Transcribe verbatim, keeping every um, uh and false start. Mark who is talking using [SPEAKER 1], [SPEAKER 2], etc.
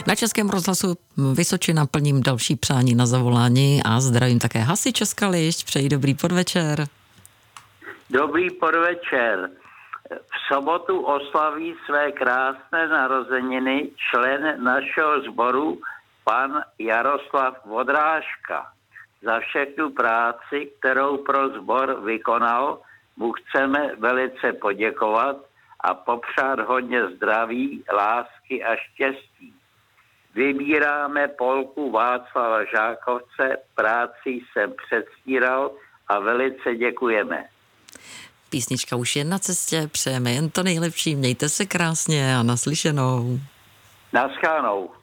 [SPEAKER 1] Na Českém rozhlasu Vysočina plním další přání na zavolání a zdravím také hasiče Skališť. Přeji dobrý podvečer.
[SPEAKER 2] Dobrý podvečer. V sobotu oslaví své krásné narozeniny člen našeho sboru pan Jaroslav Vodrážka. Za všechnu práci, kterou pro sbor vykonal, mu chceme velice poděkovat a popřát hodně zdraví, lásky a štěstí. Vybíráme polku Václava Žákovce, práci jsem předstíral a velice děkujeme.
[SPEAKER 1] Písnička už je na cestě, přejeme jen to nejlepší, mějte se krásně a naslyšenou.
[SPEAKER 2] Naschánou.